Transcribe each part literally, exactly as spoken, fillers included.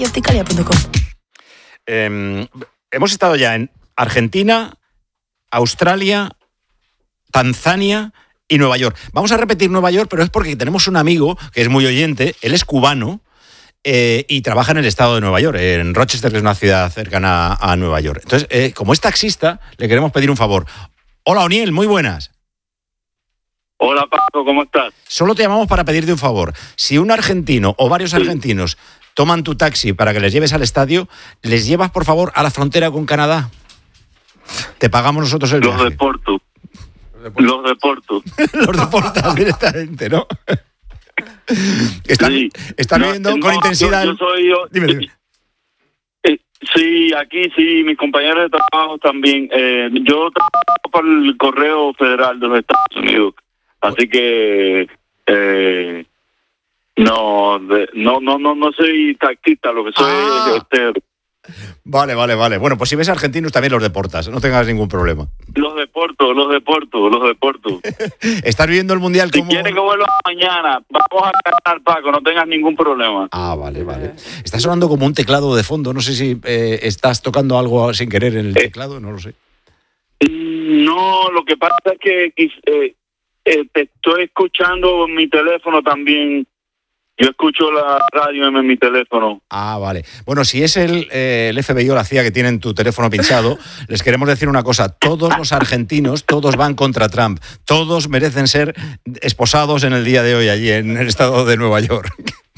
y opticalia punto com. Eh, hemos estado ya en Argentina, Australia, Tanzania y Nueva York. Vamos a repetir Nueva York, pero es porque tenemos un amigo que es muy oyente, él es cubano eh, y trabaja en el estado de Nueva York, en Rochester, que es una ciudad cercana a, a Nueva York. Entonces, eh, como es taxista, le queremos pedir un favor. Hola, O'Neill, muy buenas. Hola, Paco, ¿cómo estás? Solo te llamamos para pedirte un favor. Si un argentino o varios argentinos toman tu taxi para que les lleves al estadio, les llevas, por favor, a la frontera con Canadá. Te pagamos nosotros el Los viaje. de Porto. Los de Porto. Los deportas directamente, ¿no? Están, Sí. están No, viendo no, con intensidad. Yo, yo soy yo. Dime, dime. Eh, Sí, aquí sí, mis compañeros de trabajo también. Eh, yo trabajo para el Correo Federal de los Estados Unidos. Así que eh, no, de, no, no, no, no soy taxista, lo que soy Ah. es este, Vale, vale, vale. Bueno, pues si ves argentinos también los deportas, no tengas ningún problema. los de Porto, los de Porto, los de Porto. ¿Estás viviendo el Mundial Si como...? quieres que vuelva mañana, vamos a ganar, Paco, no tengas ningún problema. Ah, vale, vale. Está sonando como un teclado de fondo. No sé si eh, estás tocando algo sin querer en el Eh. teclado, no lo sé. No, lo que pasa es que eh, eh, te estoy escuchando en mi teléfono también. Yo escucho la radio en mi teléfono. Ah, vale. Bueno, si es el, eh, el F B I o la C I A que tienen tu teléfono pinchado, les queremos decir una cosa. Todos los argentinos, todos van contra Trump. Todos merecen ser esposados en el día de hoy allí en el estado de Nueva York.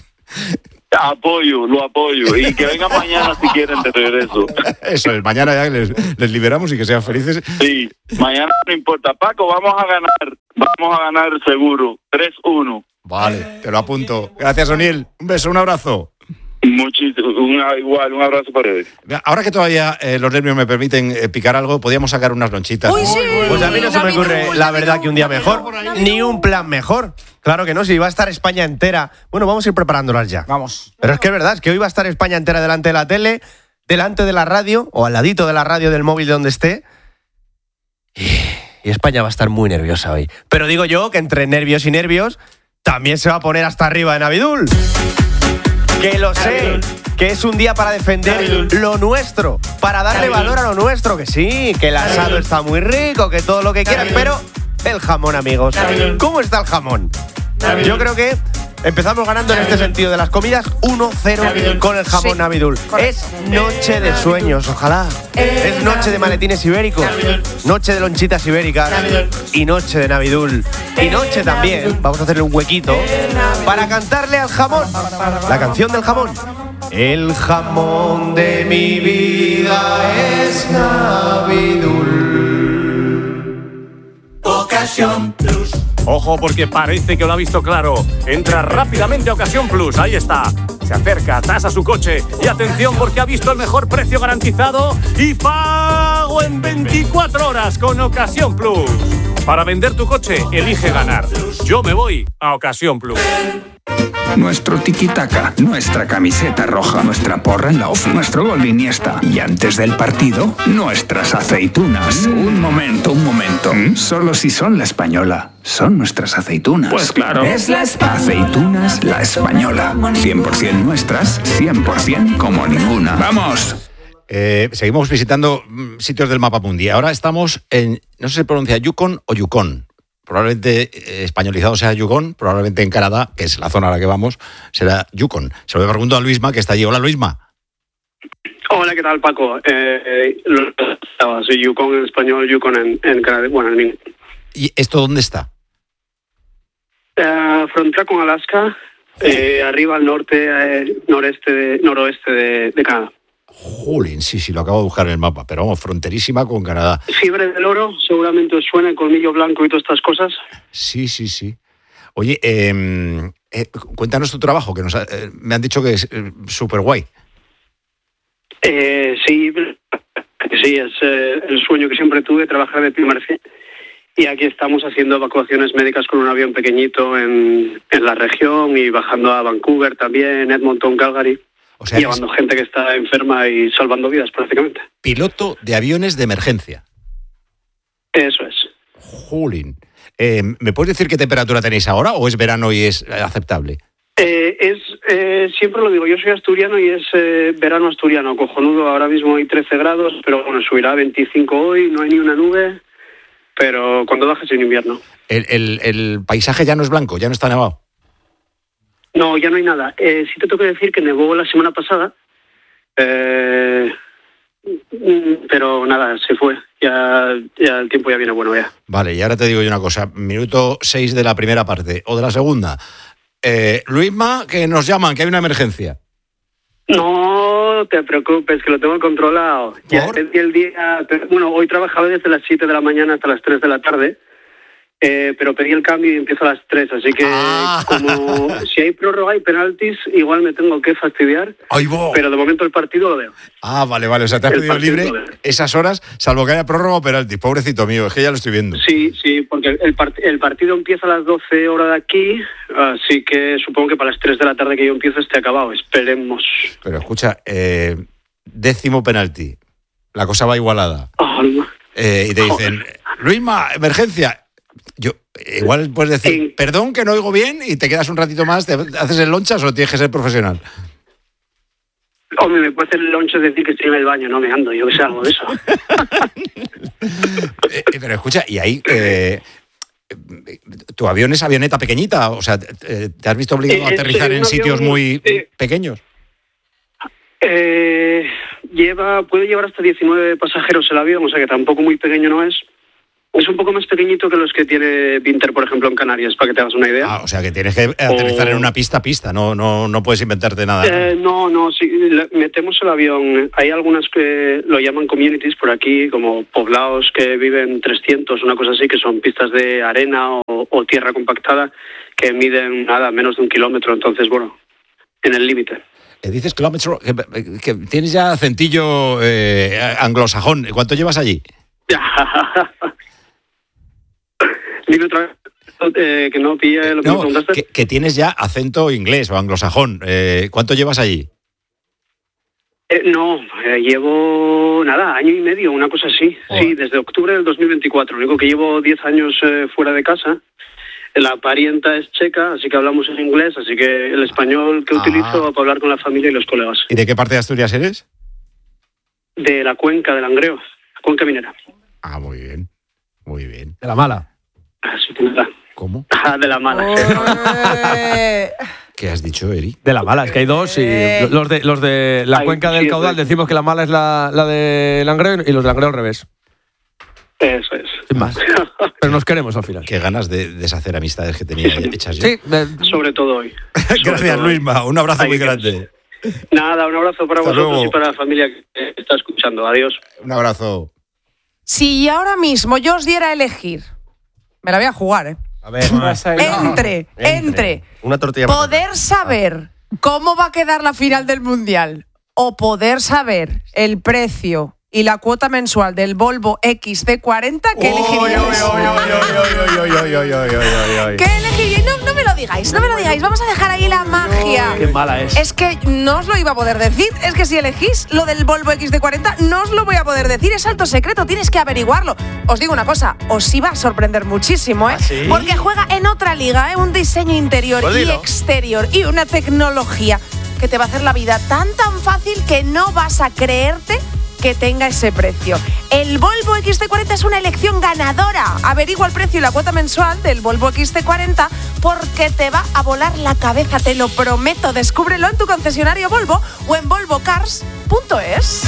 Apoyo, lo apoyo. Y que vengan mañana si quieren de regreso. Eso es, mañana ya les, les liberamos y que sean felices. Sí, mañana no importa. Paco, vamos a ganar. Vamos a ganar seguro. tres uno. Vale, te lo apunto. Gracias, O'Neill. Un beso, un abrazo. Muchísimo. Una, igual, un abrazo para él. Ahora que todavía eh, los nervios me permiten eh, picar algo, podríamos sacar unas lonchitas. ¡Uy, ¿no? sí! Pues a mí no se me ocurre, la verdad, que un día mejor, ni un plan mejor. Claro que no, si va a estar España entera. Bueno, vamos a ir preparándolas ya. Vamos. Pero es que es verdad, es que hoy va a estar España entera delante de la tele, delante de la radio, o al ladito de la radio del móvil de donde esté. Y España va a estar muy nerviosa hoy. Pero digo yo que entre nervios y nervios, también se va a poner hasta arriba en Abidul. Que lo sé, que es un día para defender lo nuestro, para darle valor a lo nuestro, que sí, que el asado está muy rico, que todo lo que quieras, pero el jamón, amigos, ¿cómo está el jamón? Yo creo que empezamos ganando en este sentido de las comidas uno cero con el jamón Sí. Navidul. Es noche de sueños, ojalá. Es noche de maletines ibéricos, noche de lonchitas ibéricas y noche de Navidul. Y noche también, vamos a hacerle un huequito para cantarle al jamón la canción del jamón. El jamón de mi vida es Navidul. Ocasión Plus. Ojo, porque parece que lo ha visto claro. Entra rápidamente a Ocasión Plus, ahí está. Se acerca, tasa su coche y atención porque ha visto el mejor precio garantizado y pago en veinticuatro horas con Ocasión Plus. Para vender tu coche, elige ganar. Yo me voy a Ocasión Plus. Nuestro tiki-taka, nuestra camiseta roja, nuestra porra en la ofi, nuestro gol de Iniesta. Y antes del partido, nuestras aceitunas. Mm. Un momento, un momento. ¿Mm? Solo si son la española. Son nuestras aceitunas. Pues claro. Es la española. Aceitunas La Española. cien por ciento nuestras, cien por ciento como ninguna. ¡Vamos! Eh, seguimos visitando mm, sitios del mapa mundial. Ahora estamos en, no sé si se pronuncia Yukon o Yukon. Probablemente eh, españolizado sea Yukon, probablemente en Canadá, que es la zona a la que vamos, será Yukon. Se lo pregunto a Luisma, que está allí. Hola, Luisma. Hola, ¿qué tal, Paco? Eh, eh, lo, soy Yukon en español, Yukon en, en Canadá. Bueno, en inglés. ¿Y esto dónde está? Eh, frontera con Alaska, eh, arriba al norte, eh, noreste, de, noroeste de, de Canadá. Jolín, sí, sí, lo acabo de buscar en el mapa, pero vamos, fronterísima con Canadá. Fiebre del oro, seguramente os suena, el colmillo blanco y todas estas cosas. Sí, sí, sí. Oye, eh, eh, cuéntanos tu trabajo, que nos ha, eh, me han dicho que es eh, súper guay. Eh, sí, sí, es eh, el sueño que siempre tuve, trabajar de primer fin. Y aquí estamos haciendo evacuaciones médicas con un avión pequeñito en, en la región y bajando a Vancouver también, Edmonton, Calgary. O sea, llevando gente que está enferma y salvando vidas prácticamente. Piloto de aviones de emergencia. Eso es. Jolín. Eh, ¿Me puedes decir qué temperatura tenéis ahora o es verano y es aceptable? Eh, es eh, siempre lo digo, yo soy asturiano y es eh, verano asturiano, cojonudo. Ahora mismo hay trece grados, pero bueno, subirá a veinticinco hoy, no hay ni una nube, pero cuando bajes en invierno. El, el, el paisaje ya no es blanco, ya no está nevado. No, ya no hay nada. Eh, sí te tengo que decir que nevó la semana pasada, eh, pero nada, se fue. Ya, ya el tiempo ya viene bueno ya. Vale, y ahora te digo yo una cosa. Minuto seis de la primera parte o de la segunda. Eh, Luisma, que nos llaman, que hay una emergencia. No te preocupes, que lo tengo controlado. Ya ¿Por? pedí el día. Bueno, hoy trabajaba desde las siete de la mañana hasta las tres de la tarde. Eh, pero pedí el cambio y empiezo a las tres, así que ah. como si hay prórroga y penaltis, igual me tengo que fastidiar, ¡Ay, bo! Pero de momento el partido lo veo. Ah, vale, vale, o sea, te has El pedido libre partido. esas horas, salvo que haya prórroga o penalti. Pobrecito mío, es que ya lo estoy viendo. Sí, sí, porque el, part- el partido empieza a las doce horas de aquí, así que supongo que para las tres de la tarde que yo empiezo esté acabado, esperemos. Pero escucha, eh, décimo penalti, la cosa va igualada. Oh, no. Eh, y te dicen, Joder. Luisma, emergencia. Yo, igual puedes decir, En- perdón que no oigo bien, y te quedas un ratito más, te haces el lonchas o tienes que ser profesional. Hombre, me puede hacer el lonche decir que estoy en el baño, no me ando, yo que sé algo de eso. Eh, pero escucha, y ahí, eh, tu avión es avioneta pequeñita, o sea, ¿te, te has visto obligado a Es, aterrizar eh, en un sitios avión, muy eh, pequeños? Eh, lleva, puede llevar hasta diecinueve pasajeros el avión, o sea que tampoco muy pequeño no es. Es un poco más pequeñito que los que tiene Vinter, por ejemplo, en Canarias, para que te hagas una idea. Ah, o sea, que tienes que aterrizar O- en una pista a pista, no, no, no puedes inventarte nada. Eh, no, no, sí, le- metemos el avión. Hay algunas que lo llaman communities por aquí, como poblados que viven trescientos, una cosa así, que son pistas de arena o, o tierra compactada que miden nada, menos de un kilómetro. Entonces, bueno, en el límite. Eh, dices kilómetro, que, que tienes ya acentillo eh, anglosajón. ¿Cuánto llevas allí? Dime otra vez, eh, que no pille lo que No, me preguntaste. que, que tienes ya acento inglés o anglosajón. Eh, ¿Cuánto llevas allí? Eh, no, eh, llevo nada, año y medio, una cosa así. Joder. Sí, desde octubre del dos mil veinticuatro. Lo único que llevo diez años eh, fuera de casa. La parienta es checa, así que hablamos en inglés, así que el español que Ah. utilizo para hablar con la familia y los colegas. ¿Y de qué parte de Asturias eres? De la cuenca del Langreo, cuenca minera. Ah, muy bien, muy bien. De la mala. Así que nada. ¿Cómo? Ah, de la mala. Eh, ¿Qué has dicho, Eri? De la mala, es que hay dos y Eh. los de, los de la Ay, cuenca sí, del es caudal verdad. decimos que la mala es la, la de Langreo y los de Langreo al revés. Eso es. Sin más. Pero nos queremos al final. Qué ganas de deshacer amistades que tenía hechas yo. Sí, eh, Sobre todo hoy. Sobre Gracias, todo hoy. Luisma. Un abrazo Ahí muy quedas. grande. Nada, un abrazo para Hasta vosotros luego. y para la familia que está escuchando. Adiós. Un abrazo. si ahora mismo yo os diera a elegir, me la voy a jugar, ¿eh? a ver. Entre, entre, Una tortilla. poder saber cómo va a quedar la final del Mundial o poder saber el precio y la cuota mensual del Volvo X C cuarenta, ¿qué elegiríais? ¿Qué elegiríais? No, no me lo digáis, no me lo digáis. Vamos a dejar ahí la magia. Qué mala es. Es que no os lo iba a poder decir. Es que si elegís lo del Volvo X C cuarenta, no os lo voy a poder decir. Es alto secreto, tienes que averiguarlo. Os digo una cosa, os iba a sorprender muchísimo, ¿eh? ¿Ah, sí? Porque juega en otra liga, ¿eh? Un diseño interior Pues y dilo. exterior y una tecnología que te va a hacer la vida tan tan fácil que no vas a creerte que tenga ese precio. El Volvo X C cuarenta es una elección ganadora. Averigua el precio y la cuota mensual del Volvo X C cuarenta porque te va a volar la cabeza, te lo prometo. Descúbrelo en tu concesionario Volvo o en volvo cars punto es.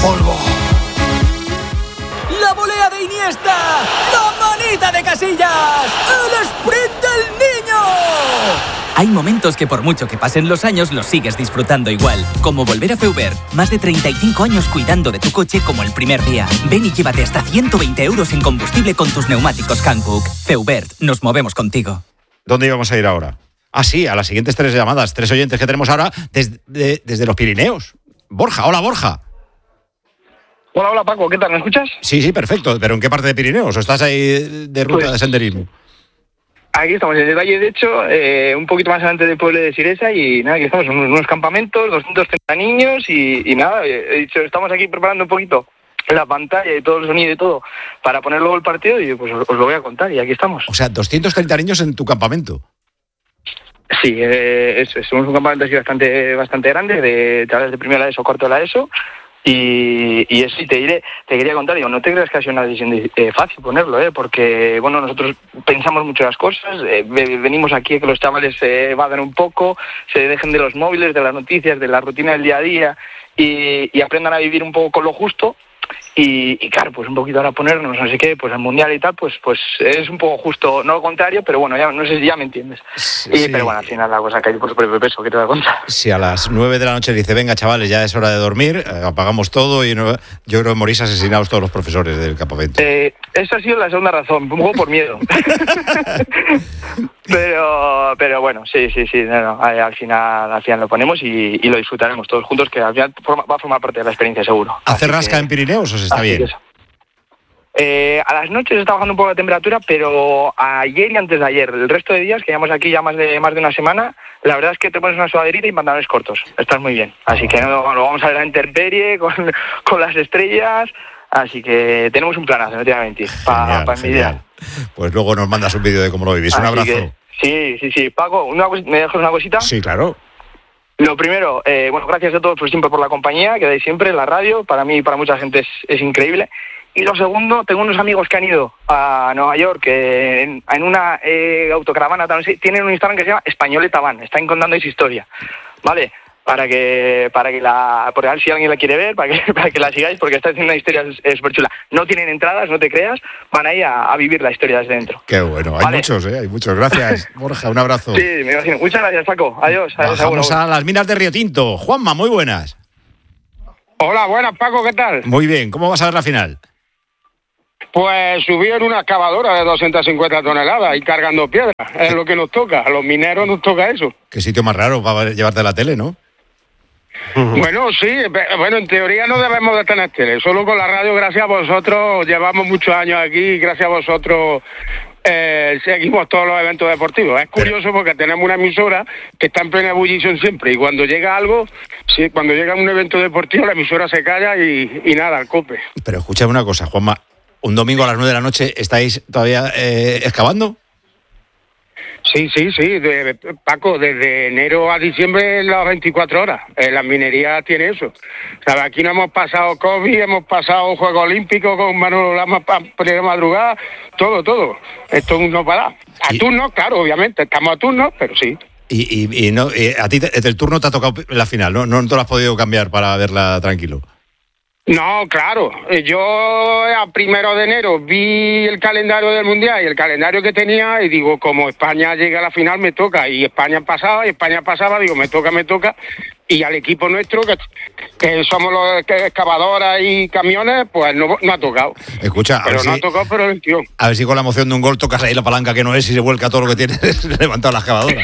La volea de Iniesta, la manita de Casillas, el sprint del niño. Hay momentos que por mucho que pasen los años los sigues disfrutando igual, como volver a Feubert. Más de treinta y cinco años cuidando de tu coche como el primer día. Ven y llévate hasta ciento veinte euros en combustible con tus neumáticos Hankook. Feubert, nos movemos contigo. ¿Dónde íbamos a ir ahora? Ah, sí, a las siguientes tres llamadas, tres oyentes que tenemos ahora desde, de- desde los Pirineos. Borja, hola Borja. Hola, hola Paco, ¿qué tal? ¿Me escuchas? Sí, sí, perfecto. ¿Pero en qué parte de Pirineos? ¿O estás ahí de ruta Pues- de senderismo? Aquí estamos en el Valle de Hecho, eh, un poquito más adelante del pueblo de Siresa y nada, aquí estamos, unos, unos campamentos, doscientos treinta niños y, y nada, he dicho, estamos aquí preparando un poquito la pantalla y todo el sonido y todo para poner luego el partido y pues os, os lo voy a contar y aquí estamos. O sea, doscientos treinta niños en tu campamento. Sí, eh, es, es un campamento así bastante, bastante grande, de chavales de primera ESO, cuarto de la ESO. Y, y eso, y te diré, te quería contar, digo, no te creas que ha sido una decisión de, eh, fácil ponerlo, eh, porque, bueno, nosotros pensamos mucho las cosas, eh, venimos aquí a que los chavales se evadan un poco, se dejen de los móviles, de las noticias, de la rutina del día a día y, y aprendan a vivir un poco con lo justo. Y, y claro, pues un poquito ahora ponernos, no sé qué, pues el mundial y tal, pues pues es un poco justo, no lo contrario, pero bueno, ya no sé si ya me entiendes. Sí, y, sí. Pero bueno, al final la cosa cae por su propio peso, ¿qué te voy a contar? Si a las nueve de la noche dice, venga chavales, ya es hora de dormir, eh, apagamos todo y no, yo creo que morís asesinados todos los profesores del campamento. Eh, esa ha sido la segunda razón, un poco por miedo. pero pero bueno, sí, sí, sí, no, no, al final al final lo ponemos y, y lo disfrutaremos todos juntos, que al final forma, va a formar parte de la experiencia seguro. ¿Hace Así rasca que, en Pirineos o se está bien? Eh, a las noches está bajando un poco la temperatura, pero ayer y antes de ayer, el resto de días, que llevamos aquí ya más de más de una semana, la verdad es que te pones una sudaderita y pantalones cortos. Estás muy bien. Así que no, lo vamos a ver a la intemperie, con, con las estrellas. Así que tenemos un planazo, no te voy a mentir, para pa envidiar. Pues luego nos mandas un vídeo de cómo lo vivís. Un Así abrazo. que, sí, sí, sí. Paco, una, ¿me dejas una cosita? Sí, claro. Lo primero, eh, bueno, gracias a todos por siempre por la compañía que dais siempre en la radio. Para mí y para mucha gente es, es increíble. Y lo segundo, tengo unos amigos que han ido a Nueva York que en, en una eh, autocaravana, tienen un Instagram que se llama Españoleta Van, están contando esa historia, ¿vale? Para que, para que la, por ver si alguien la quiere ver, para que, para que la sigáis, porque está haciendo una historia súper chula. No tienen entradas, no te creas, van ahí a, a vivir la historia desde dentro. Qué bueno, hay ¿Vale? muchos, ¿eh? Hay muchos. Gracias, Borja, un abrazo. Sí, me imagino. Muchas gracias, Paco. Adiós. adiós Vamos agur, a las minas de Río Tinto. Juanma, muy buenas. Hola, buenas, Paco, ¿qué tal? Muy bien, ¿cómo vas a ver la final? Pues subí en una excavadora de doscientas cincuenta toneladas y cargando piedras. Es lo que nos toca. A los mineros nos toca eso. Qué sitio más raro para llevarte a la tele, ¿no? Bueno, sí. Bueno, en teoría no debemos de tener tele. Solo con la radio, gracias a vosotros, llevamos muchos años aquí y gracias a vosotros eh, seguimos todos los eventos deportivos. Es curioso porque tenemos una emisora que está en plena ebullición siempre y cuando llega algo, sí, cuando llega un evento deportivo, la emisora se calla y, y nada, al cope. Pero escúchame una cosa, Juanma. ¿Un domingo a las nueve de la noche estáis todavía eh, excavando? Sí, sí, sí, de, Paco, desde enero a diciembre las veinticuatro horas. Eh, la minería tiene eso. ¿Sabes? Aquí no hemos pasado COVID, hemos pasado Juegos Olímpicos con Manolo Lama de madrugada, todo, todo. Esto no para. A y... turnos, claro, obviamente, estamos a turnos, pero sí. Y, y, y no, y a ti te, el turno te ha tocado la final, ¿no? No te lo has podido cambiar para verla tranquilo. No, claro. Yo a primero de enero vi el calendario del Mundial y el calendario que tenía y digo, como España llega a la final me toca y España pasaba y España pasaba, digo, me toca, me toca y al equipo nuestro, que, que somos los que excavadoras y camiones, pues no, no ha tocado. Escucha, pero no si, ha tocado, pero el tío. A ver si con la emoción de un gol tocas ahí la palanca que no es y se vuelca todo lo que tienes levantado la excavadora.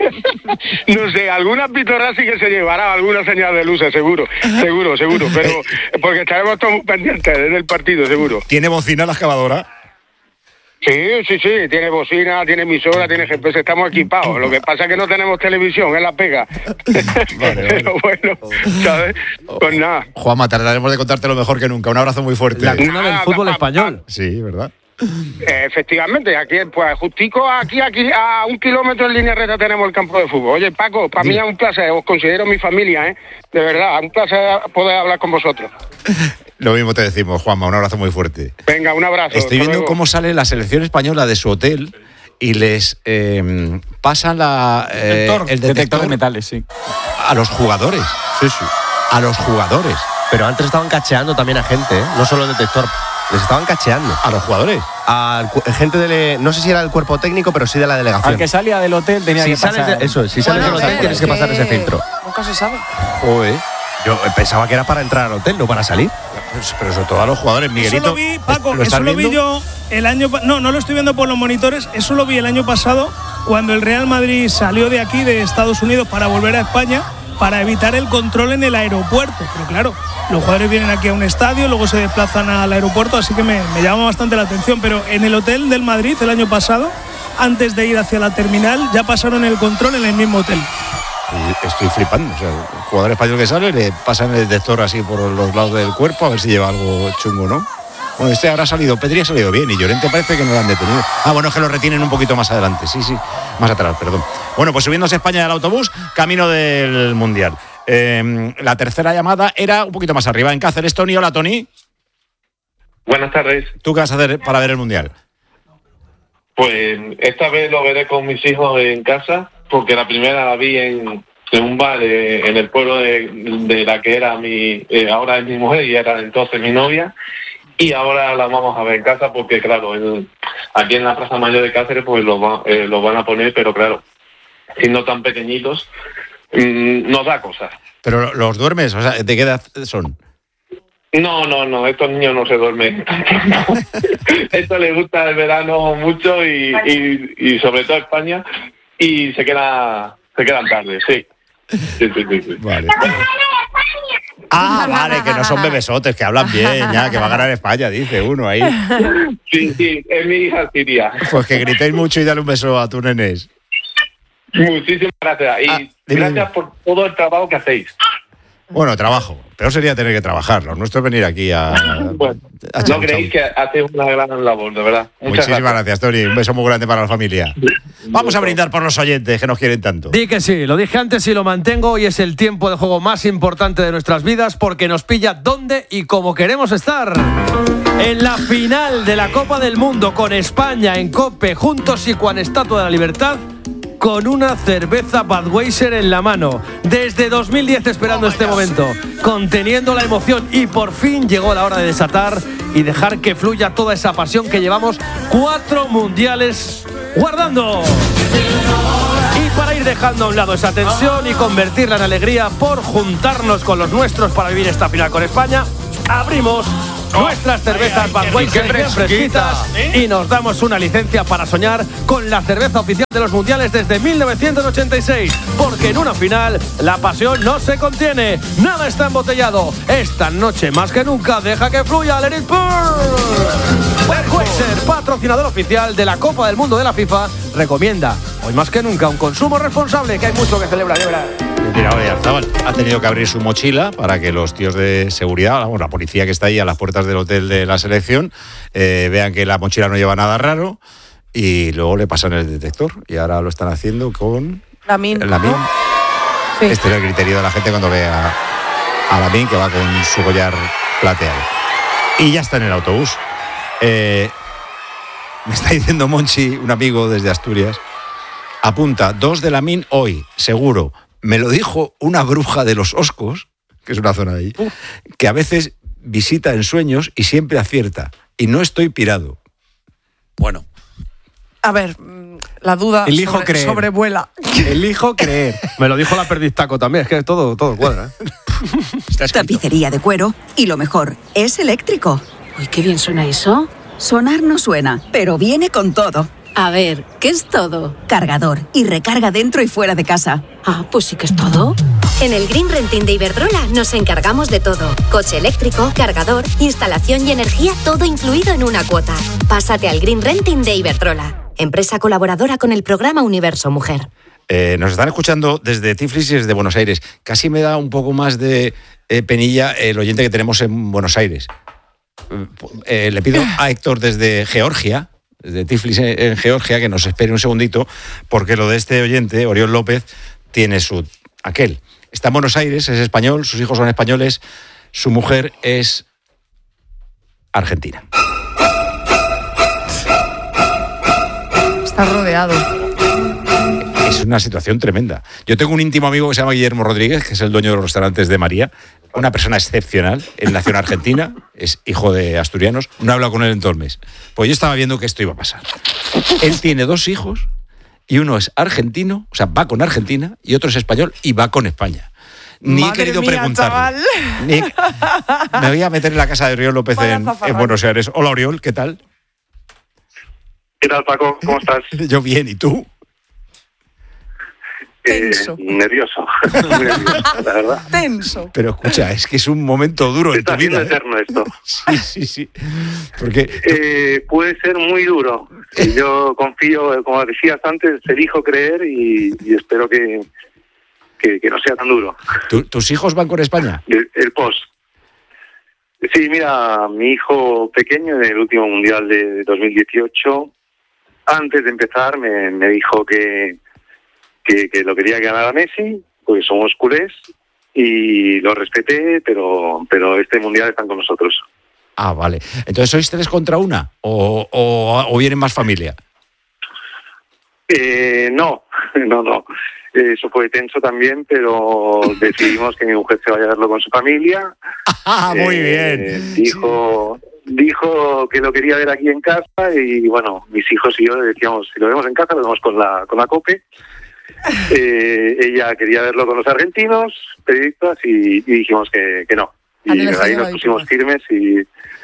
No sé, alguna pitorra sí que se llevará, alguna señal de luces, seguro, seguro, seguro, pero porque estaremos todos pendientes desde el partido, seguro. ¿Tiene bocina la excavadora? Sí, sí, sí, tiene bocina, tiene emisora, tiene G P S, estamos equipados. Lo que pasa es que no tenemos televisión, es la pega. Vale, pero vale. Bueno, ¿sabes? Pues nada. Juanma, trataremos de contarte lo mejor que nunca. Un abrazo muy fuerte. La cuna del fútbol español. Sí, ¿verdad? Eh, efectivamente, aquí, pues justico aquí, aquí a un kilómetro en línea recta tenemos el campo de fútbol. Oye, Paco, para sí. mí es un placer, os considero mi familia, ¿eh? De verdad, un placer poder hablar con vosotros. Lo mismo te decimos, Juanma, un abrazo muy fuerte. Venga, un abrazo. Estoy viendo luego. Cómo sale la selección española de su hotel y les eh, pasan la, eh, detector, el detector, detector de metales, sí. A los jugadores. Sí, sí. A los jugadores. Pero antes estaban cacheando también a gente, ¿eh? No solo el detector. Les estaban cacheando. ¿A los jugadores? A gente de... No sé si era el cuerpo técnico, pero sí de la delegación. Al que salía del hotel tenía si que pasar... Sales de, eso, si sales bueno, del hotel tienes que, que pasar ese filtro. Nunca se sabe. Oye, yo pensaba que era para entrar al hotel, no para salir. Pero sobre todo a los jugadores, Miguelito. Eso lo vi, Paco, ¿lo eso lo vi viendo? yo el año... No, no lo estoy viendo por los monitores. Eso lo vi el año pasado cuando el Real Madrid salió de aquí, de Estados Unidos, para volver a España, para evitar el control en el aeropuerto. Pero claro, los jugadores vienen aquí a un estadio, luego se desplazan al aeropuerto, así que me, me llama bastante la atención. Pero en el hotel del Madrid el año pasado, antes de ir hacia la terminal, ya pasaron el control en el mismo hotel. Estoy flipando. O sea, el jugador español que sale le pasan el detector así por los lados del cuerpo a ver si lleva algo chungo, ¿no? Bueno, este ahora ha salido, Pedri ha salido bien y Llorente parece que no lo han detenido. Ah, bueno, es que lo retienen un poquito más adelante, sí, sí, más atrás, perdón. Bueno, pues subiéndose España del autobús, camino del Mundial. Eh, la tercera llamada era un poquito más arriba, en Cáceres. Tony, hola Tony. Buenas tardes. ¿Tú qué vas a hacer para ver el Mundial? Pues esta vez lo veré con mis hijos en casa, porque la primera la vi en, en un bar eh, en el pueblo de, de la que era mi, eh, ahora es mi mujer y era entonces mi novia, y ahora la vamos a ver en casa porque claro, el, aquí en la Plaza Mayor de Cáceres pues lo, va, eh, lo van a poner, pero claro, siendo tan pequeñitos, mmm, nos da cosas. ¿Pero los duermes? O sea, ¿de qué edad son? No, no, no, estos niños no se duermen. Esto les gusta el verano mucho y, y, y sobre todo España, y se queda, se quedan tarde, sí. Sí, sí, sí, sí. Vale. Ah, vale, que no son bebesotes, que hablan bien, ya, que va a ganar España, dice uno ahí. Sí, sí, es mi hija Siria. Pues que gritéis mucho y dale un beso a tu nenés. Muchísimas gracias, y ah, gracias dime. por todo el trabajo que hacéis. Bueno, trabajo. Peor sería tener que trabajar. Lo nuestro es venir aquí a... Bueno, a no creéis que hacéis una gran labor, de verdad. Muchas Muchísimas gracias. gracias, Tony. Un beso muy grande para la familia. Vamos a brindar por los oyentes que nos quieren tanto. Di que sí, lo dije antes y lo mantengo. Y es el tiempo de juego más importante de nuestras vidas porque nos pilla dónde y cómo queremos estar. En la final de la Copa del Mundo con España en COPE, juntos y con Estatua de la Libertad, con una cerveza Budweiser en la mano. Desde dos mil diez esperando este momento, conteniendo la emoción, y por fin llegó la hora de desatar y dejar que fluya toda esa pasión que llevamos cuatro mundiales guardando. Y para ir dejando a un lado esa tensión y convertirla en alegría por juntarnos con los nuestros para vivir esta final con España, abrimos nuestras cervezas Budweiser bien fresquitas y nos damos una licencia para soñar con la cerveza oficial de los mundiales desde mil novecientos ochenta y seis, porque en una final la pasión no se contiene, nada está embotellado. Esta noche más que nunca deja que fluya Let It Pour. Budweiser, patrocinador oficial de la Copa del Mundo de la FIFA, recomienda hoy más que nunca un consumo responsable, que hay mucho que celebrar, de verdad. Mira, Oyarzabal ha tenido que abrir su mochila para que los tíos de seguridad, vamos, la policía que está ahí a las puertas del hotel de la selección, eh, vean que la mochila no lleva nada raro y luego le pasan el detector. Y ahora lo están haciendo con Lamine. Lamine. Sí. Este es el criterio de la gente cuando ve a, a Lamine, que va con su collar plateado. Y ya está en el autobús. Eh, me está diciendo Monchi, un amigo desde Asturias, apunta, dos de Lamine hoy, seguro. Me lo dijo una bruja de los Oscos, que es una zona de ahí, que a veces visita en sueños y siempre acierta. Y no estoy pirado. Bueno. A ver, la duda Elijo sobre, creer. sobrevuela. Elijo creer. Me lo dijo la Perdistaco también, es que todo, todo cuadra, ¿eh? Tapicería de cuero y lo mejor, es eléctrico. Uy, qué bien suena eso. Sonar no suena, pero viene con todo. A ver, ¿qué es todo? Cargador y recarga dentro y fuera de casa. Ah, pues sí que es todo. En el Green Renting de Iberdrola nos encargamos de todo. Coche eléctrico, cargador, instalación y energía, todo incluido en una cuota. Pásate al Green Renting de Iberdrola, empresa colaboradora con el programa Universo Mujer. Eh, nos están escuchando desde Tiflis y desde Buenos Aires. Casi me da un poco más de eh, penilla el oyente que tenemos en Buenos Aires. Eh, le pido a Héctor desde Georgia, desde Tiflis en Georgia, que nos espere un segundito, porque lo de este oyente, Oriol López, tiene su aquel. Está en Buenos Aires, es español, sus hijos son españoles, su mujer es argentina. Está rodeado. Es una situación tremenda. Yo tengo un íntimo amigo que se llama Guillermo Rodríguez, que es el dueño de los restaurantes de María, una persona excepcional. Él nació en Argentina, es hijo de asturianos, no he hablado con él en todo el mes. Pues yo estaba viendo que esto iba a pasar. Él tiene dos hijos y uno es argentino, o sea, va con Argentina, y otro es español y va con España. Ni Madre he querido mía, preguntarle. Ni he... Me voy a meter en la casa de Oriol López en, en Buenos Aires. Hola, Oriol, ¿qué tal? ¿Qué tal, Paco? ¿Cómo estás? Yo bien, ¿y tú? Tenso. Eh, nervioso. Muy nervioso, la verdad. Tenso. Pero escucha, es que es un momento duro en tu vida. Está siendo eterno esto. Sí, sí, sí. Porque eh, puede ser muy duro. Yo confío, como decías antes, elijo creer y, y espero que, que, que no sea tan duro. ¿Tu, ¿Tus hijos van con España? El, el post. Sí, mira, mi hijo pequeño en el último Mundial de dos mil dieciocho, antes de empezar me, me dijo que, que, que lo quería que ganara Messi, porque somos culés, y lo respeté, pero, pero este Mundial están con nosotros. Ah, vale. Entonces, ¿sois tres contra una? ¿O, o, o vienen más familia? Eh, no, no, no. Eso fue tenso también, pero decidimos que mi mujer se vaya a verlo con su familia. Ah, muy Eh, bien. Dijo, dijo que lo quería ver aquí en casa y bueno, mis hijos y yo le decíamos, si lo vemos en casa, lo vemos con la, con la COPE. Eh, ella quería verlo con los argentinos, periodistas, y, y dijimos que, que no. Y ahí nos pusimos firmes y...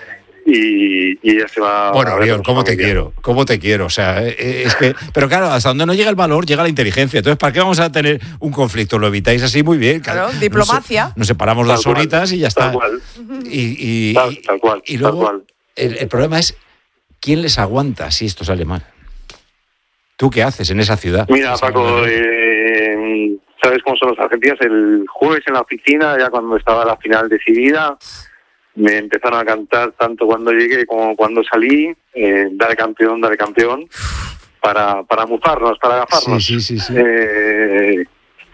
Y, y ella se va. Bueno, a ver Oriol, con su ¿cómo te familia. quiero? ¿Cómo te quiero? O sea, eh, es que. Pero claro, hasta donde no llega el valor, llega la inteligencia. Entonces, ¿para qué vamos a tener un conflicto? Lo evitáis así muy bien. Claro, Nos- diplomacia. Nos separamos Tal las cual, horitas y ya está. tal cual. Y, y, Tal- tal cual, y tal luego, cual. El, el problema es: ¿quién les aguanta si esto sale mal? ¿Tú qué haces en esa ciudad? Mira, Esa Paco, ciudad. eh, ¿sabes cómo son los argentinos? El jueves en la oficina, ya cuando estaba la final decidida, me empezaron a cantar tanto cuando llegué como cuando salí, eh, dale campeón, dale campeón, para, para mufarnos, para agafarnos. Sí, sí, sí, sí. Eh,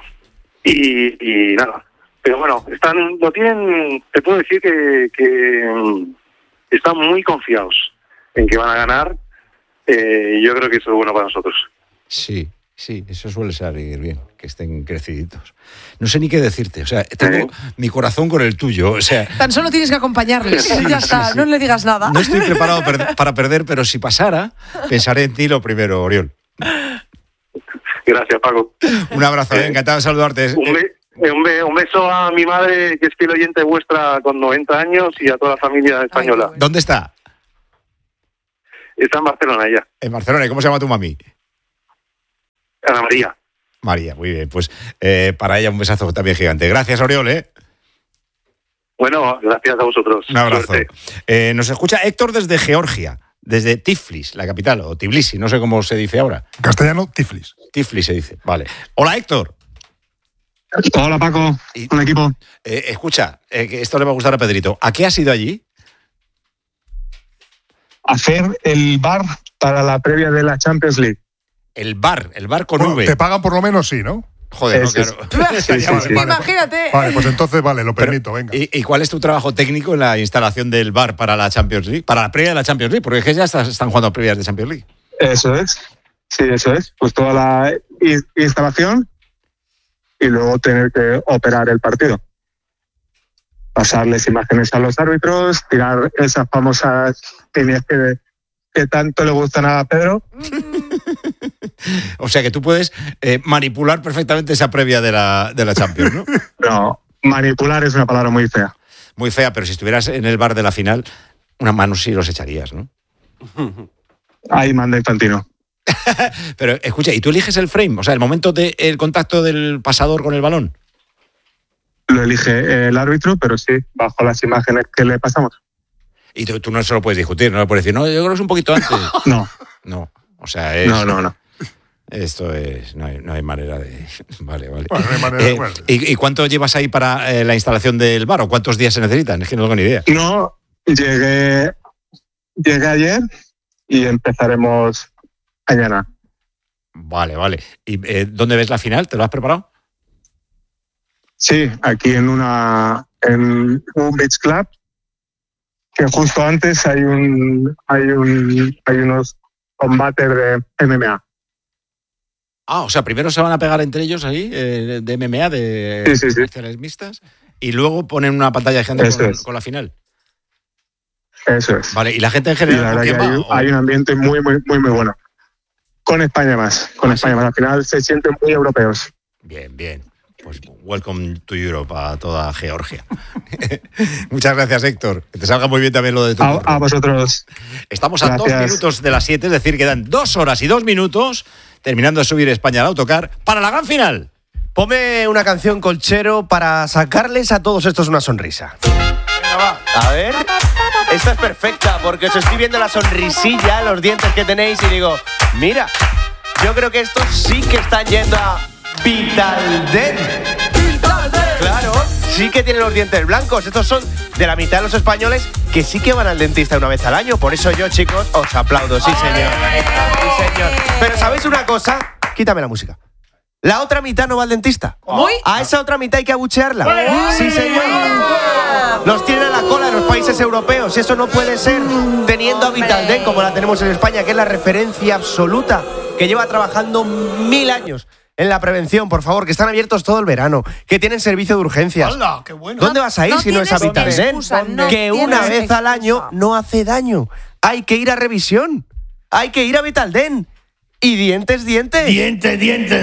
y, y nada, pero bueno, están, lo tienen, te puedo decir que, que mm, están muy confiados en que van a ganar, eh, y yo creo que eso es bueno para nosotros. Sí, sí, eso suele salir bien, que estén creciditos. No sé ni qué decirte. O sea, tengo mi corazón con el tuyo. O sea, Tan solo tienes que acompañarles. Sí, ya sí, está, sí. no le digas nada. no estoy preparado per- para perder, pero si pasara, pensaré en ti lo primero, Oriol. Gracias, Paco. Un abrazo, eh, encantado de saludarte. Un, be- eh, un, be- un beso a mi madre, que es fiel oyente vuestra con noventa años, y a toda la familia española. ¿Dónde está? Está en Barcelona ella, En Barcelona. ¿Y cómo se llama tu mami? Ana María. María, muy bien. Pues eh, para ella un besazo también gigante. Gracias, Oriol, ¿eh? Bueno, gracias a vosotros. Un abrazo. Suerte. Eh, nos escucha Héctor desde Georgia, desde Tiflis, la capital, o Tbilisi, no sé cómo se dice ahora. Castellano, Tiflis. Tiflis se dice, vale. Hola, Héctor. Hola, Paco. Un equipo. Eh, escucha, eh, que esto le va a gustar a Pedrito. ¿A qué has ido allí? Hacer el bar para la previa de la Champions League. El bar, el bar con Bueno, V. te pagan por lo menos, sí, ¿no? Joder, no, Ese es. claro. Sí, sí, sí. Imagínate. Vale, pues entonces vale, lo Pero, permito, venga. ¿y, y cuál es tu trabajo técnico en la instalación del bar para la Champions League? Para la previa de la Champions League, porque es que ya estás- están jugando previas de Champions League. Eso es. Sí, eso es. Pues toda la i- instalación y luego tener que operar el partido. Pasarles imágenes a los árbitros, tirar esas famosas líneas que, que tanto le gustan a Pedro. O sea que tú puedes eh, manipular perfectamente esa previa de la, de la Champions, ¿no? No, manipular es una palabra muy fea. Muy fea, pero si estuvieras en el bar de la final, una mano sí los echarías, ¿no? Ahí manda Infantino. Pero escucha, ¿y tú eliges el frame? O sea, el momento del contacto del pasador con el balón. Lo elige el árbitro, pero sí, bajo las imágenes que le pasamos. Y tú, tú no se lo puedes discutir, no le puedes decir, no, yo creo que es un poquito antes. No. No, o sea, es... No, no, no. Esto es... No hay, no hay manera de... Vale, vale. Bueno, no hay manera de- bueno. ¿y, y cuánto llevas ahí para eh, la instalación del bar? ¿O cuántos días se necesitan? Es que no tengo ni idea. No, llegué, llegué ayer y empezaremos mañana. Vale, vale. ¿Y eh, dónde ves la final? ¿Te lo has preparado? Sí, aquí en una en un beach club, que justo antes hay un hay un hay unos combates de M M A. Ah, o sea, primero se van a pegar entre ellos ahí, eh, de M M A, de Sí, sí, sí. marciales mixtas, y luego ponen una pantalla gigante Eso con, es. con la final. Eso es. Vale, y la gente en Y general, la ¿con verdad que quién va? hay, ¿O- hay un ambiente muy muy muy muy bueno. Con España más, con España más. Al final se sienten muy europeos. Bien, bien. Pues welcome to Europe a toda Georgia. Muchas gracias, Héctor. Que te salga muy bien también lo de tu A, curro. a vosotros. Estamos a dos Gracias. minutos de las siete, es decir, quedan dos horas y dos minutos terminando de subir España al autocar para la gran final. Ponme una canción, Colchero, para sacarles a todos estos una sonrisa. A ver. Esta es perfecta porque os estoy viendo la sonrisilla, los dientes que tenéis y digo, mira, yo creo que estos sí que están yendo a Vitaldent. Claro, sí que tienen los dientes blancos. Estos son de la mitad de los españoles que sí que van al dentista una vez al año. Por eso yo, chicos, os aplaudo. Sí, señor. Sí, señor. Pero ¿sabéis una cosa? Quítame la música. La otra mitad no va al dentista. ¿Muy? A esa otra mitad hay que abuchearla. Sí, señor. Los tienen a la cola en los países europeos. Eso no puede ser. Teniendo a Vitaldent, como la tenemos en España, que es la referencia absoluta, que lleva trabajando mil años en la prevención, por favor, que están abiertos todo el verano, que tienen servicio de urgencias. ¡Hala, qué bueno! ¿Dónde vas a ir No si no es a tienes Vitaldent? excusa, no Que una tienes vez al año no hace daño. Hay que ir a revisión. Hay que ir a Vitaldent. Y dientes, dientes. Dientes, dientes.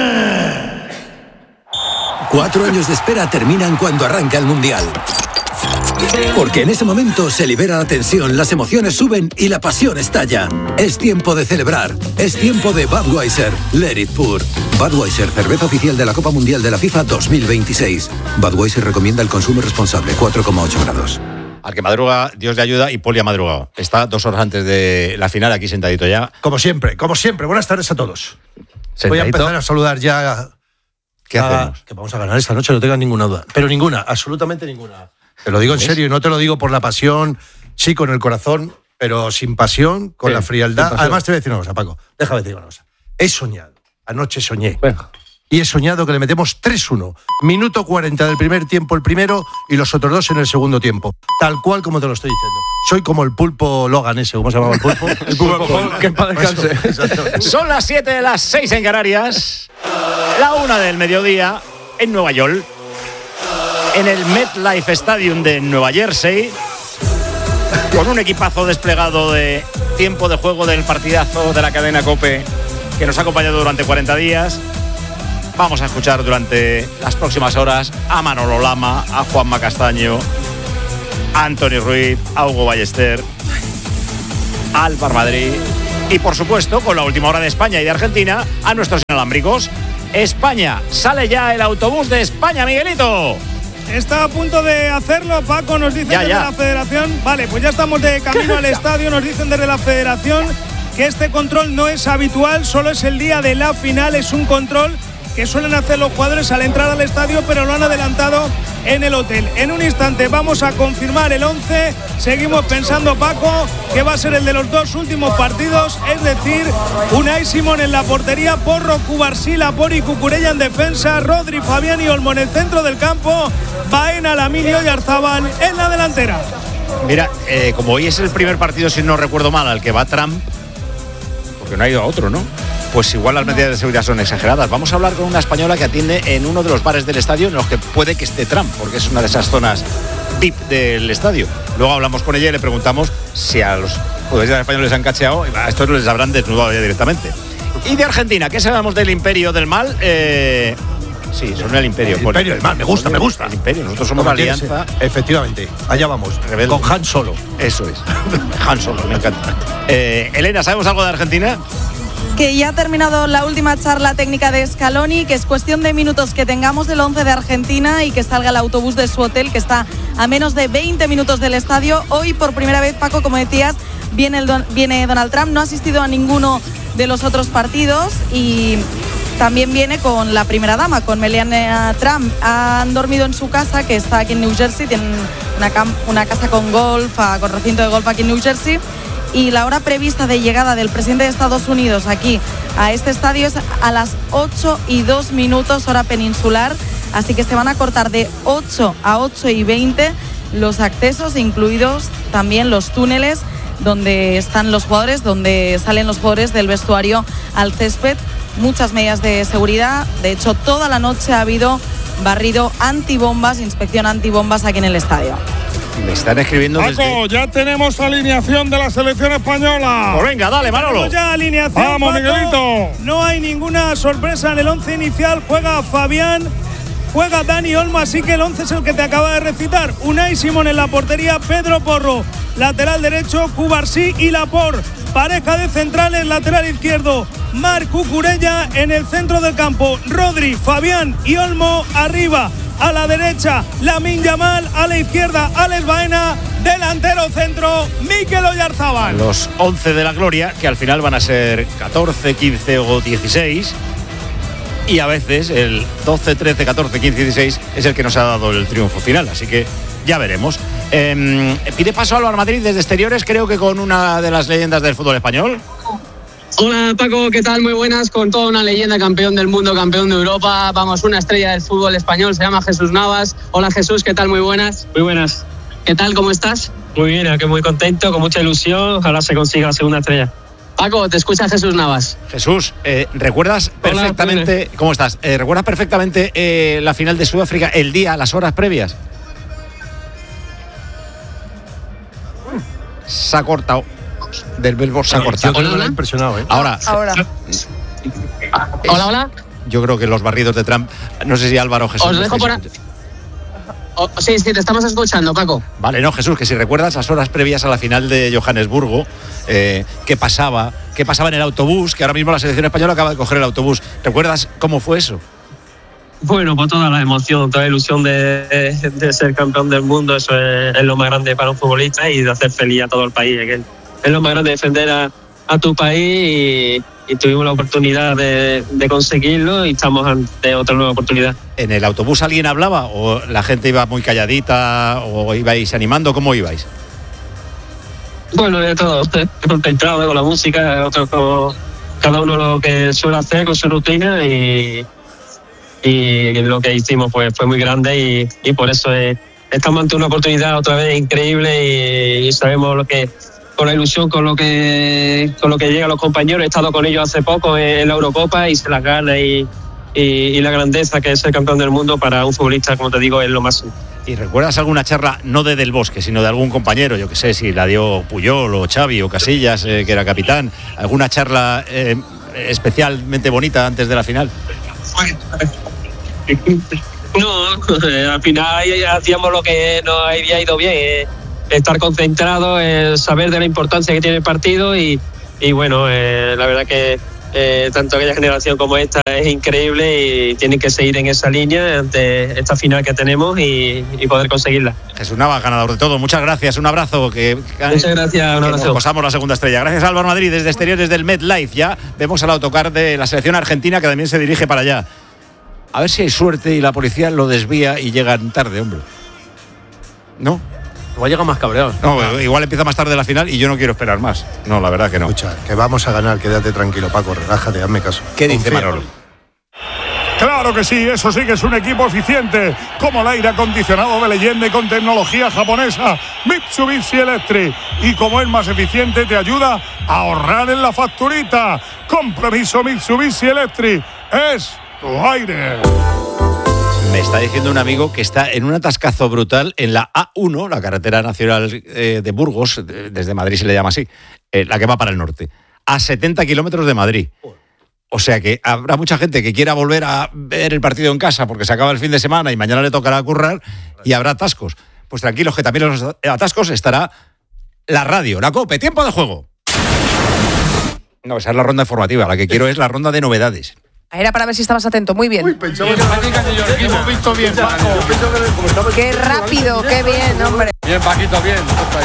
Cuatro años de espera terminan cuando arranca el Mundial. Porque en ese momento se libera la tensión, las emociones suben y la pasión estalla. Es tiempo de celebrar. Es tiempo de Budweiser. Let it pour. Budweiser, cerveza oficial de la Copa Mundial de la FIFA dos mil veintiséis. Budweiser recomienda el consumo responsable, cuatro coma ocho grados. Al que madruga, Dios le ayuda, y Poli ha madrugado. Está dos horas antes de la final aquí sentadito ya. Como siempre, como siempre. Buenas tardes a todos. Sentadito. Voy a empezar a saludar ya. ¿Qué a, hacemos? Que vamos a ganar esta noche, no tengas ninguna duda. Pero ninguna, absolutamente ninguna. Te lo digo en ¿Ves? serio y no te lo digo por la pasión, sí, con el corazón, pero sin pasión, con Sí, la frialdad. sin pasión. Además, te voy a decir una cosa, Paco. Déjame decir una cosa. He soñado. Anoche soñé. Venga. Y he soñado que le metemos tres uno. Minuto cuarenta del primer tiempo el primero y los otros dos en el segundo tiempo. Tal cual como te lo estoy diciendo. Soy como el pulpo Logan ese, ¿cómo se llamaba el pulpo? El pulpo. Que en paz descanse. Exacto. Son las siete de las seis en Canarias. La una del mediodía en Nueva York. En el MetLife Stadium de Nueva Jersey. Con un equipazo desplegado de tiempo de juego del partidazo de la cadena COPE que nos ha acompañado durante cuarenta días. Vamos a escuchar durante las próximas horas a Manolo Lama, a Juanma Castaño, a Antonio Ruiz, a Hugo Ballester, al Bar Madrid y, por supuesto, con la última hora de España y de Argentina, a nuestros inalámbricos. España, sale ya el autobús de España, Miguelito. Está a punto de hacerlo, Paco, nos dicen Ya, desde ya. la federación. Vale, pues ya estamos de camino al estadio, nos dicen desde la federación que este control no es habitual, solo es el día de la final, es un control que suelen hacer los jugadores al entrar al estadio, pero lo han adelantado en el hotel. En un instante vamos a confirmar el once. Seguimos pensando, Paco, que va a ser el de los dos últimos partidos, es decir, Unai Simón en la portería, Porro, Cubarsí, Lapori, Cucurella en defensa, Rodri, Fabián y Olmo en el centro del campo, Baena, Laminio y Arzabal en la delantera. Mira, eh, como hoy es el primer partido, si no recuerdo mal, al que va Trump, porque no ha ido a otro, ¿no? Pues igual las medidas de seguridad son exageradas. Vamos a hablar con una española que atiende en uno de los bares del estadio en los que puede que esté Trump, porque es una de esas zonas V I P del estadio. Luego hablamos con ella y le preguntamos si a los futbolistas españoles han cacheado. A estos les habrán desnudado ya directamente. Y de Argentina, ¿qué sabemos del imperio del mal? Eh, sí, son el imperio. El imperio del mal, me gusta, me gusta. El imperio, nosotros somos la Como tiene que alianza. ser. Efectivamente, allá vamos. Rebelde. Con Han Solo. Eso es. Han Solo, me encanta. Eh, Elena, ¿sabemos algo de Argentina? Que ya ha terminado la última charla técnica de Scaloni, que es cuestión de minutos que tengamos el once de Argentina y que salga el autobús de su hotel, que está a menos de veinte minutos del estadio. Hoy, por primera vez, Paco, como decías, viene, el don, viene Donald Trump, no ha asistido a ninguno de los otros partidos y también viene con la primera dama, con Melania Trump. Han dormido en su casa, que está aquí en New Jersey, tienen una, una casa con golf, con recinto de golf aquí en New Jersey. Y la hora prevista de llegada del presidente de Estados Unidos aquí a este estadio es a las ocho y dos minutos, hora peninsular. Así que se van a cortar de ocho a ocho y veinte los accesos, incluidos también los túneles donde están los jugadores, donde salen los jugadores del vestuario al césped. Muchas medidas de seguridad. De hecho, toda la noche ha habido barrido antibombas, inspección antibombas aquí en el estadio. Me están escribiendo Paco, desde... ya tenemos alineación de la selección española. Pues venga, dale, Manolo. Tenemos ya alineación, Vamos, Paco. Miguelito. No hay ninguna sorpresa en el once inicial. Juega Fabián, juega Dani Olmo, así que el once es el que te acaba de recitar. Unai Simón en la portería, Pedro Porro, lateral derecho, Cubarsí y Laporte. Pareja de centrales, lateral izquierdo, Marc Cucurella en el centro del campo, Rodri, Fabián y Olmo arriba. A la derecha, Lamine Yamal, a la izquierda, Alex Baena, delantero centro, Mikel Oyarzabal. Los once de la gloria, que al final van a ser catorce, quince o dieciséis. y a veces el doce, trece, catorce, quince, dieciséis es el que nos ha dado el triunfo final, así que ya veremos. Eh, pide paso Álvaro Madrid desde exteriores, creo que con una de las leyendas del fútbol español. Hola Paco, ¿qué tal? Muy buenas, con toda una leyenda, campeón del mundo, campeón de Europa, vamos, una estrella del fútbol español, se llama Jesús Navas. Hola Jesús, ¿qué tal? Muy buenas. Muy buenas. ¿Qué tal? ¿Cómo estás? Muy bien, aquí muy contento, con mucha ilusión, ojalá se consiga la segunda estrella. Paco, te escucha Jesús Navas. Jesús, eh, ¿recuerdas perfectamente, Hola, ¿cómo estás? Eh, ¿Recuerdas perfectamente eh, la final de Sudáfrica, el día, las horas previas? Se ha cortado. Del Belbo se ha cortado. Yo creo que lo ha impresionado, ¿eh? Ahora. Ahora. Hola, hola. Yo creo que los barridos de Trump, no sé si Álvaro o Jesús. Os dejo por a... oh, sí, sí, te estamos escuchando, Paco. Vale, no, Jesús, que si recuerdas las horas previas a la final de Johannesburgo, eh, ¿qué pasaba? ¿Qué pasaba en el autobús? Que ahora mismo la selección española acaba de coger el autobús. ¿Recuerdas cómo fue eso? Bueno, pues toda la emoción, toda la ilusión de, de ser campeón del mundo, eso es, es lo más grande para un futbolista y de hacer feliz a todo el país. Es, es lo más grande defender a, a tu país y, y tuvimos la oportunidad de, de conseguirlo y estamos ante otra nueva oportunidad. ¿En el autobús alguien hablaba o la gente iba muy calladita o ibais animando? ¿Cómo ibais? Bueno, de todo, concentrado con la música, otros con cada uno lo que suele hacer con su rutina y, y lo que hicimos pues fue muy grande y, y por eso es, estamos ante una oportunidad otra vez increíble y, y sabemos lo que con la ilusión con lo que con lo que llegan los compañeros. He estado con ellos hace poco en la Eurocopa y se las gana y, y, y la grandeza que es ser campeón del mundo para un futbolista, como te digo, es lo máximo. ¿Y recuerdas alguna charla, no de Del Bosque, sino de algún compañero, yo que sé, si la dio Puyol o Xavi o Casillas, eh, que era capitán, alguna charla eh, especialmente bonita antes de la final? No, al final hacíamos lo que nos había ido bien, eh, estar concentrado, eh, saber de la importancia que tiene el partido y, y bueno, eh, la verdad que eh, tanto aquella generación como esta es increíble y tienen que seguir en esa línea ante esta final que tenemos y, y poder conseguirla. Jesús Navas, ganador de todo, muchas gracias, un abrazo. Que, Muchas gracias, un abrazo. Posamos la segunda estrella. Gracias Álvaro Madrid, desde exteriores del MetLife. Ya vemos al autocar de la selección argentina que también se dirige para allá. A ver si hay suerte y la policía lo desvía y llegan tarde, hombre. ¿No? Igual llega más cabreados. No, ah. igual empieza más tarde la final y yo no quiero esperar más. No, la verdad que no. Escucha, que vamos a ganar, quédate tranquilo, Paco, relájate, hazme caso. ¿Qué dice Manolo? Claro que sí, eso sí que es un equipo eficiente, como el aire acondicionado de leyenda y con tecnología japonesa Mitsubishi Electric. Y como es más eficiente, te ayuda a ahorrar en la facturita. Compromiso Mitsubishi Electric es tu aire. Me está diciendo un amigo que está en un atascazo brutal en la A uno, la carretera nacional eh, de Burgos, de, desde Madrid se le llama así, eh, la que va para el norte, a setenta kilómetros de Madrid. O sea que habrá mucha gente que quiera volver a ver el partido en casa porque se acaba el fin de semana y mañana le tocará currar y habrá atascos. Pues tranquilos que también en los atascos estará la radio, la COPE, tiempo de juego. No, esa es la ronda informativa, la que quiero es la ronda de novedades. Era para ver si estabas atento, muy bien. Uy, pensaba que la hemos visto bien, Paco. Qué rápido, qué bien, hombre. Bien, Paquito, bien.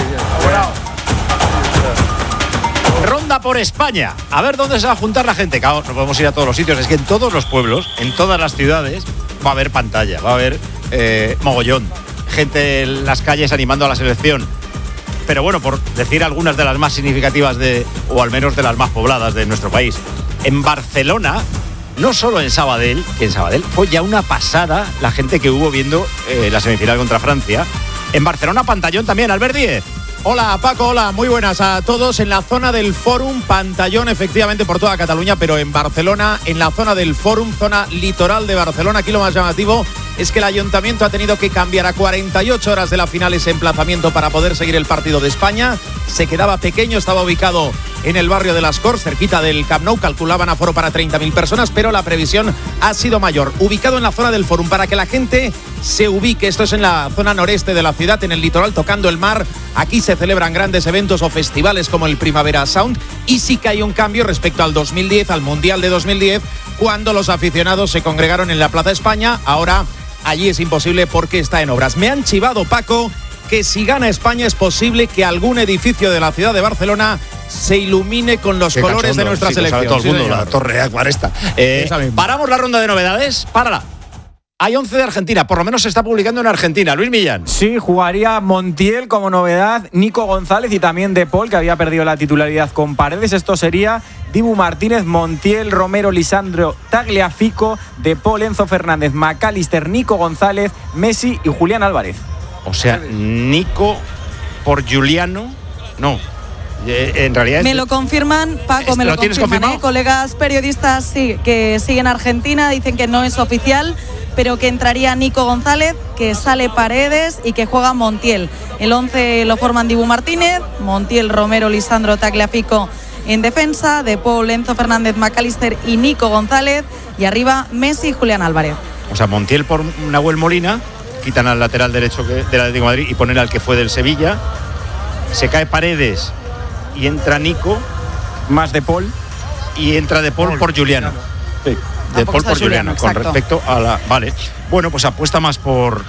Ronda por España. A ver dónde se va a juntar la gente. Claro, no podemos ir a todos los sitios. Es que en todos los pueblos, en todas las ciudades, va a haber pantalla, va a haber eh, mogollón. Gente en las calles animando a la selección. Pero bueno, por decir algunas de las más significativas de, o al menos de las más pobladas de nuestro país. En Barcelona, no solo en Sabadell, que en Sabadell fue ya una pasada la gente que hubo viendo eh, la semifinal contra Francia. En Barcelona, pantallón también, Albert Díez. Hola Paco, hola, muy buenas a todos. En la zona del Fórum, pantallón efectivamente por toda Cataluña, pero en Barcelona, en la zona del Fórum, zona litoral de Barcelona. Aquí lo más llamativo es que el Ayuntamiento ha tenido que cambiar a cuarenta y ocho horas de la final ese emplazamiento para poder seguir el partido de España. Se quedaba pequeño, estaba ubicado en el barrio de Las Corts, cerquita del Camp Nou. Calculaban aforo para treinta mil personas, pero la previsión ha sido mayor. Ubicado en la zona del Fórum, para que la gente se ubique. Esto es en la zona noreste de la ciudad, en el litoral, tocando el mar. Aquí se celebran grandes eventos o festivales como el Primavera Sound. Y sí que hay un cambio respecto al dos mil diez, al Mundial de dos mil diez, cuando los aficionados se congregaron en la Plaza España. Ahora allí es imposible porque está en obras. Me han chivado, Paco, que si gana España es posible que algún edificio de la ciudad de Barcelona se ilumine con los Qué colores cachondo, de nuestra sí, lo sabe selección. todo el Sí, mundo, señor. la Torre Acuaresta. Eh, Esa misma. paramos la ronda de novedades. Párala. Hay once de Argentina, por lo menos se está publicando en Argentina. Luis Millán. Sí, jugaría Montiel como novedad, Nico González y también De Paul, que había perdido la titularidad con Paredes. Esto sería Dibu Martínez, Montiel, Romero, Lisandro, Tagliafico, De Paul, Enzo Fernández, McAllister, Nico González, Messi y Julián Álvarez. O sea, Nico por Juliano. No. Eh, en realidad es. Me lo confirman, Paco, me ¿Lo lo, tienes confirman, confirmado? ¿eh? Colegas periodistas sí, que siguen Argentina, dicen que no es oficial, pero que entraría Nico González, que sale Paredes y que juega Montiel. El once lo forman Dibu Martínez, Montiel, Romero, Lisandro, Tagliafico en defensa, De Paul, Enzo Fernández, McAllister y Nico González, y arriba Messi y Julián Álvarez. O sea, Montiel por Nahuel Molina, quitan al lateral derecho que- del Atlético de Madrid y ponen al que fue del Sevilla. Se cae Paredes y entra Nico. Más De Paul. Y entra De Paul por Juliano. Sí. De Tampoco Paul está por Juliano, Juliano, con exacto. respecto a la. Vale. Bueno, pues apuesta más por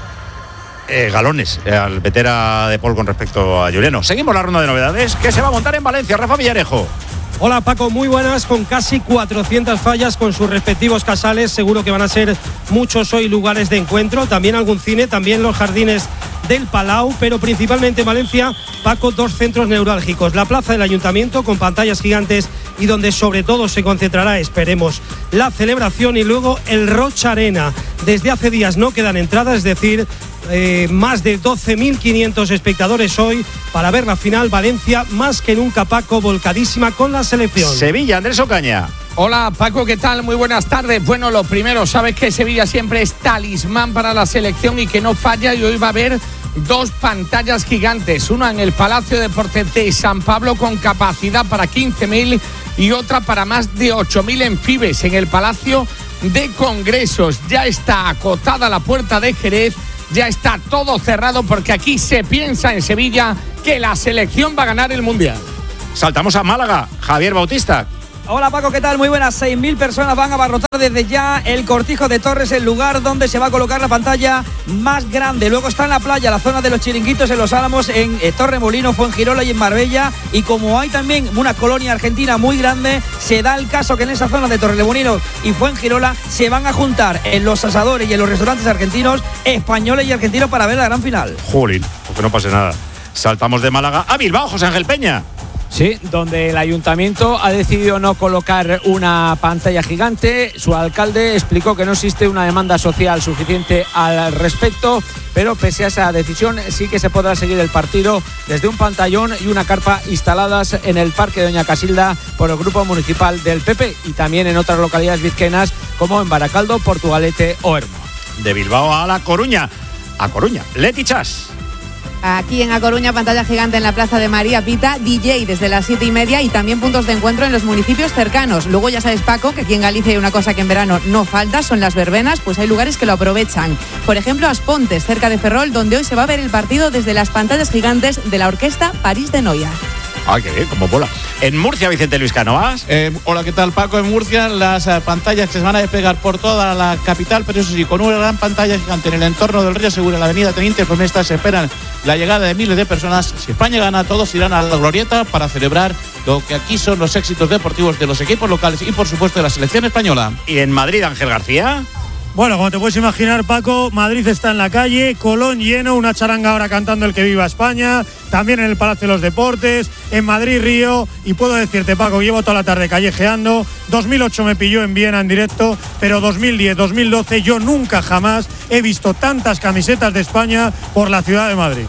eh, galones eh, al meter a De Paul con respecto a Juliano. Seguimos la ronda de novedades que se va a montar en Valencia. Rafa Villarejo. Hola Paco, muy buenas, con casi cuatrocientas fallas con sus respectivos casales, seguro que van a ser muchos hoy lugares de encuentro, también algún cine, también los jardines del Palau, pero principalmente en Valencia, Paco, dos centros neurálgicos, la plaza del Ayuntamiento con pantallas gigantes y donde sobre todo se concentrará, esperemos, la celebración, y luego el Rocha Arena. Desde hace días no quedan entradas, es decir, Eh, más de doce mil quinientos espectadores hoy para ver la final. Valencia más que nunca, Paco, volcadísima con la selección. Sevilla, Andrés Ocaña. Hola Paco, ¿qué tal? Muy buenas tardes. Bueno, lo primero, sabes que Sevilla siempre es talismán para la selección y que no falla, y hoy va a haber dos pantallas gigantes, una en el Palacio de Deportes de San Pablo con capacidad para quince mil y otra para más de ocho mil en Fibes, en el Palacio de Congresos. Ya está acotada la puerta de Jerez. Ya está todo cerrado porque aquí se piensa en Sevilla que la selección va a ganar el Mundial. Saltamos a Málaga. Javier Bautista. Hola Paco, ¿qué tal? Muy buenas. seis mil personas van a abarrotar desde ya el Cortijo de Torres, el lugar donde se va a colocar la pantalla más grande. Luego está en la playa, la zona de los Chiringuitos, en Los Álamos, en eh, Torremolino, Fuengirola y en Marbella. Y como hay también una colonia argentina muy grande, se da el caso que en esa zona de Torremolino y Fuengirola se van a juntar en los asadores y en los restaurantes argentinos, españoles y argentinos para ver la gran final. Jolín, porque no pase nada. Saltamos de Málaga a Bilbao, José Ángel Peña. Sí, donde el ayuntamiento ha decidido no colocar una pantalla gigante. Su alcalde explicó que no existe una demanda social suficiente al respecto, pero pese a esa decisión sí que se podrá seguir el partido desde un pantallón y una carpa instaladas en el Parque de Doña Casilda por el Grupo Municipal del P P, y también en otras localidades vizcaínas como en Baracaldo, Portugalete o Hermo. De Bilbao a La Coruña. A Coruña. Leti Chas. Aquí en A Coruña, pantalla gigante en la Plaza de María Pita, D J desde las siete y media y también puntos de encuentro en los municipios cercanos. Luego ya sabes, Paco, que aquí en Galicia hay una cosa que en verano no falta, son las verbenas, pues hay lugares que lo aprovechan. Por ejemplo, Aspontes, cerca de Ferrol, donde hoy se va a ver el partido desde las pantallas gigantes de la Orquesta París de Noia. Ah, qué bien, como bola. En Murcia, Vicente Luis Cánovas. Eh, hola, ¿qué tal, Paco? En Murcia las eh, pantallas que se van a despegar por toda la capital, pero eso sí, con una gran pantalla gigante en el entorno del Río Segura, en la avenida Teniente Formesta, se esperan la llegada de miles de personas. Si España gana, todos irán a la glorieta para celebrar lo que aquí son los éxitos deportivos de los equipos locales y, por supuesto, de la selección española. Y en Madrid, Ángel García. Bueno, como te puedes imaginar, Paco, Madrid está en la calle, Colón lleno, una charanga ahora cantando el que viva España, también en el Palacio de los Deportes, en Madrid, Río, y puedo decirte, Paco, llevo toda la tarde callejeando, dos mil ocho me pilló en Viena en directo, pero dos mil diez, dos mil doce yo nunca jamás he visto tantas camisetas de España por la ciudad de Madrid.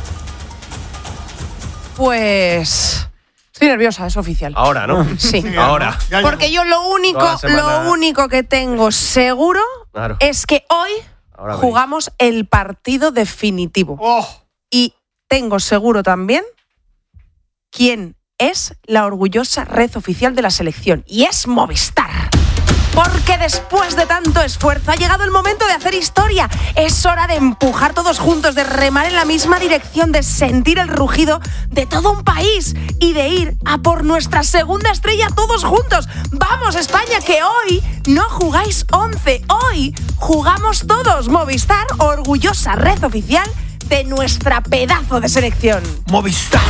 Pues estoy nerviosa, es oficial. Ahora, ¿no? Sí. Ahora. Porque yo lo único, Toda la semana. lo único que tengo seguro Claro. es que hoy Ahora veréis. jugamos el partido definitivo. Y tengo seguro también quién es la orgullosa red oficial de la selección. Y es Movistar. Porque después de tanto esfuerzo ha llegado el momento de hacer historia. Es hora de empujar todos juntos, de remar en la misma dirección, de sentir el rugido de todo un país y de ir a por nuestra segunda estrella todos juntos. ¡Vamos, España, que hoy no jugáis once! Hoy jugamos todos. Movistar, orgullosa red oficial de nuestra pedazo de selección. Movistar.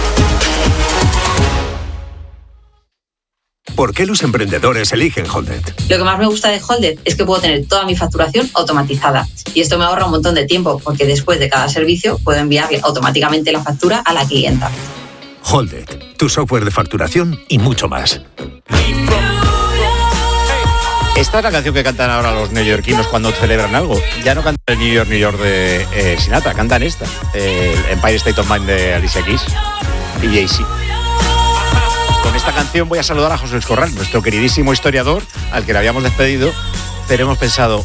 ¿Por qué los emprendedores eligen Holded? Lo que más me gusta de Holded es que puedo tener toda mi facturación automatizada. Y esto me ahorra un montón de tiempo, porque después de cada servicio puedo enviarle automáticamente la factura a la clienta. Holded, tu software de facturación y mucho más. Esta es la canción que cantan ahora los neoyorquinos cuando celebran algo. Ya no cantan el New York, New York de eh, Sinatra, cantan esta. El Empire State of Mind de Alicia Keys y Jay-Z. Con esta canción voy a saludar a José Luis Corral, nuestro queridísimo historiador, al que le habíamos despedido, pero hemos pensado,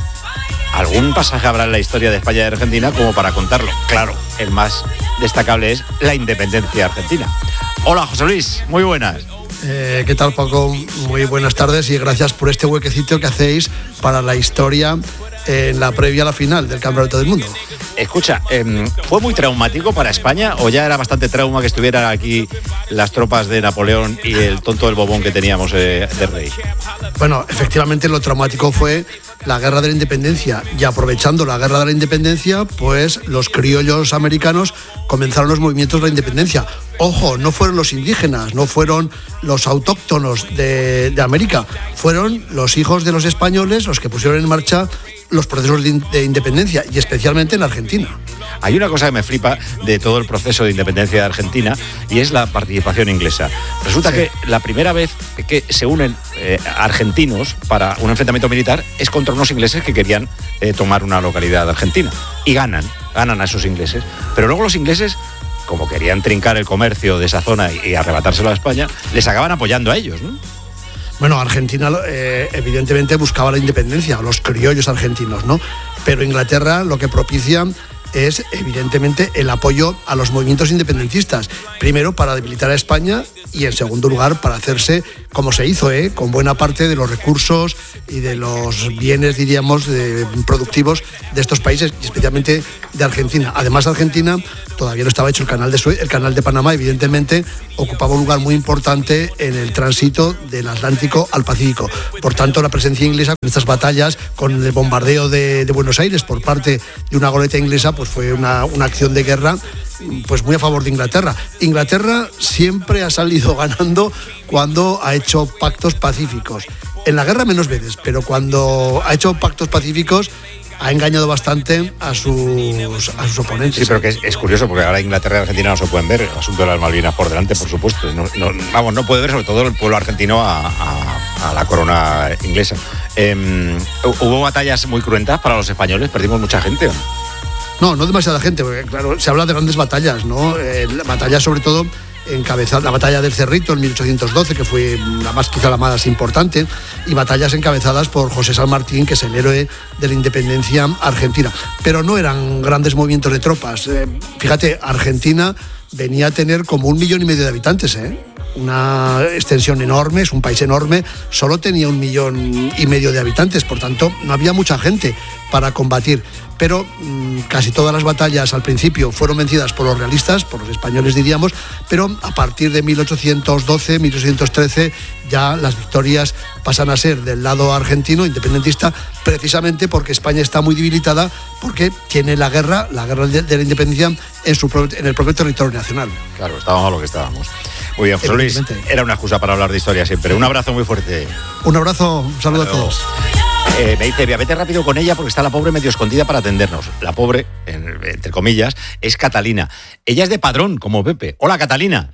algún pasaje habrá en la historia de España y de Argentina como para contarlo. Claro, el más destacable es la independencia argentina. Hola José Luis, muy buenas. Eh, ¿Qué tal, Paco? Muy buenas tardes y gracias por este huequecito que hacéis para la historia en la previa a la final del Campeonato del Mundo. Escucha, eh, ¿fue muy traumático para España o ya era bastante trauma que estuvieran aquí las tropas de Napoleón y el tonto del bobón que teníamos eh, de rey? Bueno, efectivamente lo traumático fue la Guerra de la Independencia y aprovechando la Guerra de la Independencia, pues los criollos americanos comenzaron los movimientos de la independencia. Ojo, no fueron los indígenas, no fueron los autóctonos de, de América, fueron los hijos de los españoles los que pusieron en marcha los procesos de, de independencia y especialmente en Argentina. Hay una cosa que me flipa de todo el proceso de independencia de Argentina y es la participación inglesa. Resulta sí. que la primera vez que se unen eh, argentinos para un enfrentamiento militar es contra unos ingleses que querían eh, tomar una localidad de Argentina y ganan, ganan a esos ingleses. Pero luego los ingleses, como querían trincar el comercio de esa zona y, y arrebatárselo a España, les acaban apoyando a ellos, ¿no? Bueno, Argentina eh, evidentemente buscaba la independencia, los criollos argentinos, ¿no? Pero Inglaterra lo que propicia es evidentemente el apoyo a los movimientos independentistas. Primero para debilitar a España y en segundo lugar para hacerse, como se hizo, ¿eh? con buena parte de los recursos y de los bienes, diríamos, de, productivos de estos países y especialmente de Argentina. Además, Argentina todavía no estaba hecho el canal de Suez, el canal de Panamá, evidentemente ocupaba un lugar muy importante en el tránsito del Atlántico al Pacífico. Por tanto, la presencia inglesa con estas batallas, con el bombardeo de, de Buenos Aires por parte de una goleta inglesa, pues fue una, una acción de guerra pues muy a favor de Inglaterra. Inglaterra siempre ha salido ganando cuando ha hecho pactos pacíficos. En la guerra menos veces, pero cuando ha hecho pactos pacíficos ha engañado bastante a sus, a sus oponentes. Sí, pero que es, es curioso porque ahora Inglaterra y Argentina no se pueden ver. El asunto de las Malvinas por delante, por supuesto. No, no, vamos, no puede ver sobre todo el pueblo argentino a, a, a la corona inglesa. Eh, ¿Hubo batallas muy cruentas para los españoles? ¿Perdimos mucha gente o no? No, no demasiada gente, porque claro, se habla de grandes batallas, ¿no? Eh, batallas sobre todo encabezada, la batalla del Cerrito en mil ochocientos doce, que fue la más quizá la más importante, y batallas encabezadas por José San Martín, que es el héroe de la independencia argentina. Pero no eran grandes movimientos de tropas. Eh, fíjate, Argentina venía a tener como un millón y medio de habitantes, ¿eh? Una extensión enorme, es un país enorme, solo tenía un millón y medio de habitantes, por tanto no había mucha gente para combatir. Pero mmm, casi todas las batallas al principio fueron vencidas por los realistas, por los españoles diríamos, pero a partir de mil ochocientos doce, mil ochocientos trece ya las victorias pasan a ser del lado argentino, independentista, precisamente porque España está muy debilitada, porque tiene la guerra, la guerra de, de la independencia en, su, en el propio territorio nacional. Claro, estábamos a lo que estábamos. Muy bien, José Luis, era una excusa para hablar de historia siempre. Un abrazo muy fuerte. Un abrazo, un saludo a todos. Eh, me dice, vete rápido con ella porque está la pobre medio escondida para atendernos. La pobre, en, entre comillas, es Catalina. Ella es de Padrón, como Pepe. Hola, Catalina.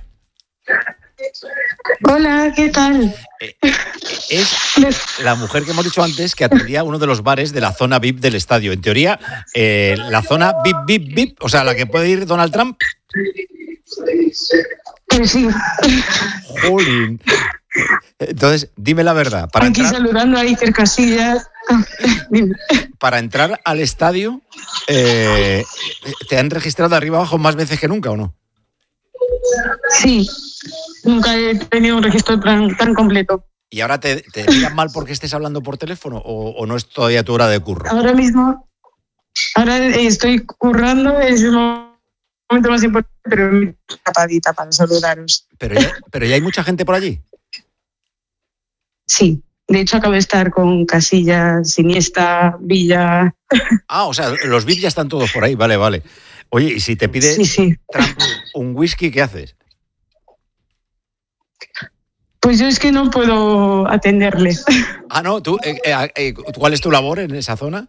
Hola, ¿qué tal? Eh, es la mujer que hemos dicho antes que atendía uno de los bares de la zona V I P del estadio. En teoría, eh, la zona V I P, V I P, V I P, o sea, la que puede ir Donald Trump. Sí. Jolín. Entonces, dime la verdad. Para Aquí entrar, saludando a Iker Casillas. Para entrar al estadio, eh, ¿te han registrado de arriba abajo más veces que nunca o no? Sí, nunca he tenido un registro tan, tan completo. ¿Y ahora te, te miran mal porque estés hablando por teléfono o, o no es todavía tu hora de curro? Ahora mismo, ahora estoy currando, es un momento más importante, pero muy tapadita para saludaros. ¿Pero ya, pero ya hay mucha gente por allí? Sí, De hecho, acabo de estar con Casillas, Iniesta, Villa. Ah, o sea, los V I P ya están todos por ahí, vale, vale. Oye, y si te pide Sí, sí. Trump un whisky, ¿qué haces? Pues yo es que no puedo atenderle. Ah, no, ¿tú, eh, eh, eh, ¿cuál es tu labor en esa zona?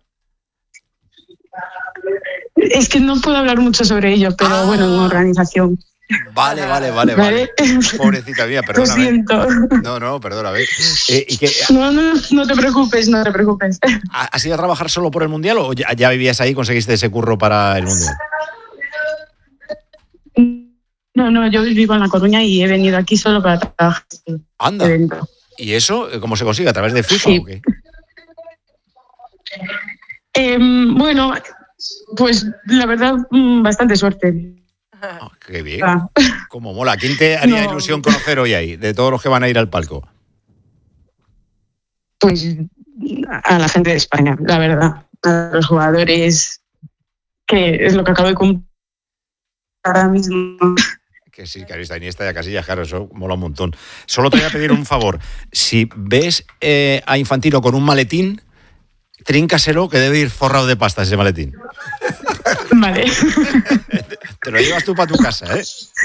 Es que no puedo hablar mucho sobre ello, pero Ah. bueno, en organización. Vale, vale, vale, vale. Pobrecita mía, Lo perdóname. siento. No, no, perdóname. Eh, ¿y qué, No, no, no te preocupes, no te preocupes. ¿Has ido a trabajar solo por el Mundial o ya, ya vivías ahí y conseguiste ese curro para el Mundial? No, no, yo vivo en La Coruña y he venido aquí solo para trabajar. Anda. ¿Y eso cómo se consigue? ¿A través de FIFA Sí. o qué? Eh, bueno, pues la verdad, mm, bastante suerte. Qué bien. Ah. Cómo mola. ¿Quién te haría No. ilusión conocer hoy ahí, de todos los que van a ir al palco? Pues a la gente de España, la verdad. A los jugadores, que es lo que acabo de cumplir ahora mismo. Que sí, que ahí está Iniesta y a Casillas, claro, eso mola un montón. Solo te voy a pedir un favor. Si ves eh, a Infantino con un maletín, tríncaselo, que debe ir forrado de pastas ese maletín. Vale. Te lo llevas tú para tu casa, ¿eh?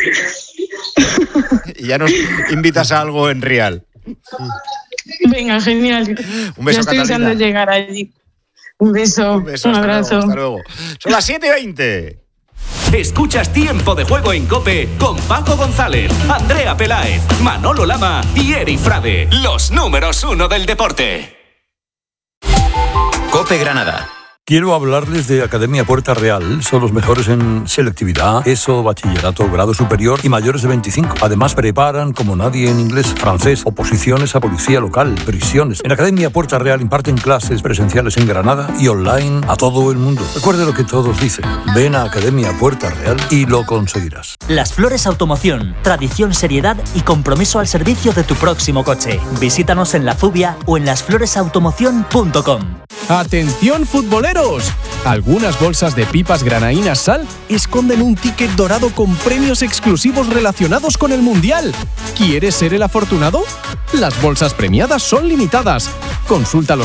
Y ya nos invitas a algo en Real. Venga, genial. Un beso, Ya estoy Catalina. deseando llegar allí. Un beso, un, beso, hasta abrazo. luego, hasta luego. Son las siete y veinte. Escuchas Tiempo de Juego en COPE con Paco González, Andrea Peláez, Manolo Lama y Eri Frade. Los números uno del deporte. COPE Granada. Quiero hablarles de Academia Puerta Real. Son los mejores en selectividad, ESO, bachillerato, grado superior y mayores de veinticinco. Además, preparan como nadie en inglés, francés, oposiciones a policía local, prisiones. En Academia Puerta Real imparten clases presenciales en Granada y online a todo el mundo. Recuerde lo que todos dicen. Ven a Academia Puerta Real y lo conseguirás. Las Flores Automoción, tradición, seriedad y compromiso al servicio de tu próximo coche. Visítanos en La Zubia o en las flores automoción punto com. ¡Atención, futboleros! Algunas bolsas de pipas granaínas Sal esconden un ticket dorado con premios exclusivos relacionados con el Mundial. ¿Quieres ser el afortunado? Las bolsas premiadas son limitadas. Consulta los